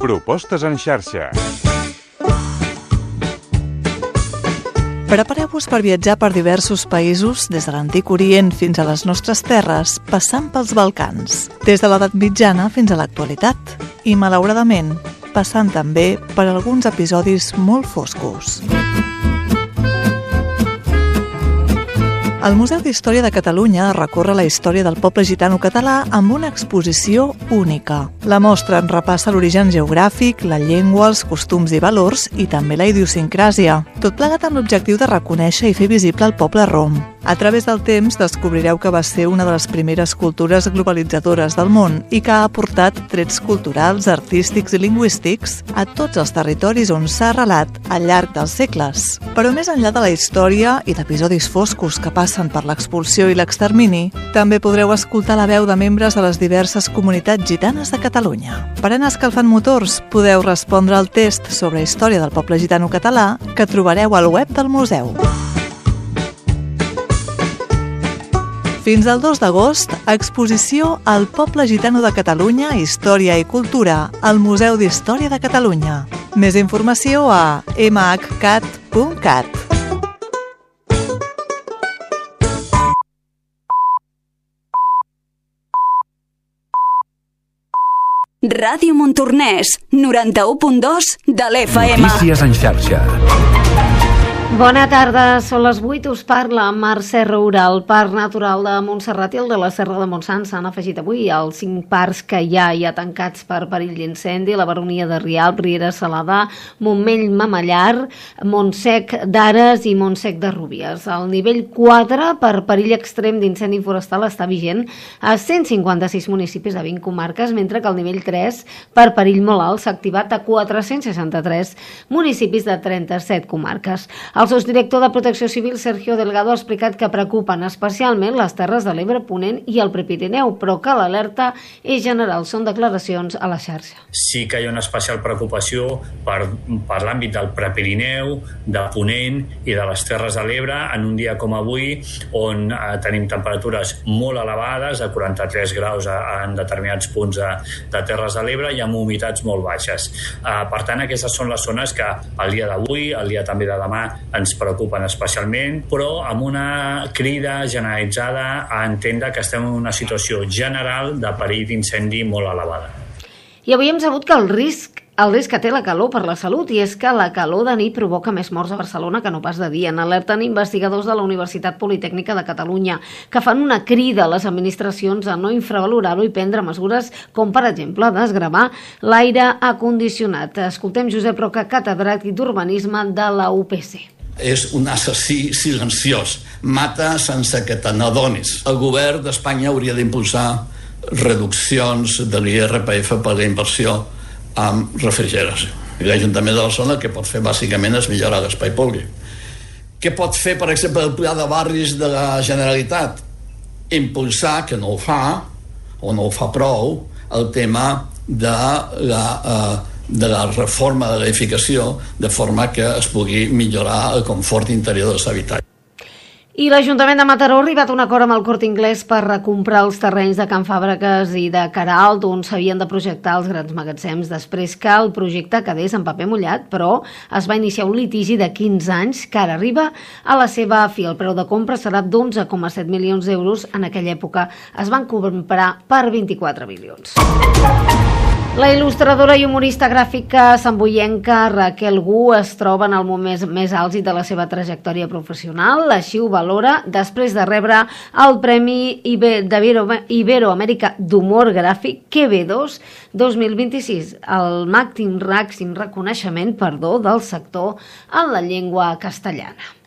Propostes en xarxa. Prepareu-vos per viatjar per diversos països, des de l'Antic Orient fins a les nostres terres, passant pels Balcans, des de l'edat mitjana fins a l'actualitat, i malauradament, passant també per alguns episodis molt foscos. El Museu d'Història de Catalunya recorre la història del poble gitano català amb una exposició única. La mostra en repassa l'origen geogràfic, la llengua, els costums i valors i també la idiosincràsia, tot plegat amb l'objectiu de reconèixer i fer visible el poble rom. A través del temps descobrireu que va ser una de les primeres cultures globalitzadores del món i que ha aportat trets culturals, artístics i lingüístics a tots els territoris on s'ha arrelat al llarg dels segles. Però més enllà de la història i d'episodis foscos que passen per l'expulsió i l'extermini, també podreu escoltar la veu de membres de les diverses comunitats gitanes de Catalunya. Per anar escalfant motors, podeu respondre al test sobre història del poble gitano català que trobareu al web del museu. Fins al 2 d'agost, exposició al poble gitano de Catalunya, Història i Cultura, al Museu d'Història de Catalunya. Més informació a mhcat.cat. Ràdio Montornès, 91.2 de l'FM. Notícies en xarxa. Bona tarda, són les 8, us parla Mercè Roura. El Parc Natural de Montserrat i el de la Serra de Montsant s'han afegit avui als 5 parcs que hi ha tancats per perill d'incendi: la Baronia de Rialb, Riera Salada, Montmell Mamallar, Montsec d'Ares i Montsec de Rúbies. El nivell 4 per perill extrem d'incendi forestal està vigent a 156 municipis de 20 comarques, mentre que el nivell 3 per perill molt alt s'ha activat a 463 municipis de 37 comarques. El sosdirector de Protecció Civil, Sergio Delgado, ha explicat que preocupen especialment les Terres de l'Ebre, Ponent i el Prepirineu, però que l'alerta és general. Són declaracions a la xarxa. Sí que hi ha una especial preocupació per l'àmbit del Prepirineu, de Ponent i de les Terres de l'Ebre en un dia com avui, on tenim temperatures molt elevades, de 43 graus en determinats punts de Terres de l'Ebre, i amb humitats molt baixes. Per tant, aquestes són les zones que el dia d'avui, el dia també de demà, ens preocupen especialment, però amb una crida generalitzada a entendre que estem en una situació general de perill d'incendi molt elevada. I avui hem sabut que el risc que té la calor per la salut, i és que la calor de nit provoca més morts a Barcelona que no pas de dia. N'alerten investigadors de la Universitat Politècnica de Catalunya, que fan una crida a les administracions a no infravalorar-ho i prendre mesures com, per exemple, desgravar l'aire acondicionat. Escoltem Josep Roca, catedràtic d'Urbanisme de la UPC. És un assassí silenciós, mata sense que te n'adonis. El govern d'Espanya hauria d'impulsar reduccions de l'IRPF per la inversió amb refrigeració. L'Ajuntament de Barcelona, que pot fer bàsicament és millorar l'espai públic. Què pot fer, per exemple, el pla de barris de la Generalitat? Impulsar, que no ho fa, o no ho fa prou, el tema de la reforma de l'edificació, de forma que es pugui millorar el confort interior dels habitatges. I l'Ajuntament de Mataró ha arribat a un acord amb el Corte Inglés per recomprar els terrenys de Can Fàbregas i de Queralt, on s'havien de projectar els grans magatzems, després que el projecte quedés en paper mullat, però es va iniciar un litigi de 15 anys que ara arriba a la seva fi. El preu de compra serà d'11,7 milions d'euros. En aquella època es van comprar per 24 milions. La il·lustradora i humorista gràfica samboyenca Raquel Gu es troba en el moment més àlgid de la seva trajectòria professional. Així ho valora després de rebre el Premi Iberoamèrica d'Humor Gràfic QB2 2026, el màxim reconeixement del sector en la llengua castellana.